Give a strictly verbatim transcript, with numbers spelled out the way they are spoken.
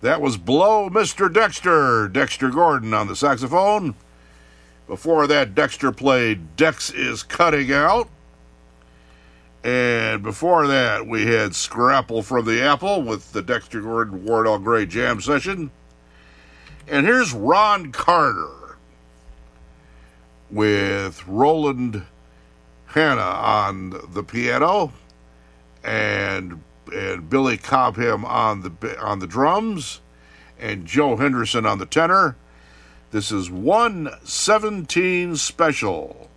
That was Blow Mister Dexter, Dexter Gordon on the saxophone. Before that, Dexter played Dex is Cutting Out. And before that, we had Scrapple from the Apple with the Dexter Gordon Wardell Gray Jam Session. And here's Ron Carter with Roland Hanna on the piano and and Billy Cobham on the on the drums and Joe Henderson on the tenor. This is one seventeen Special.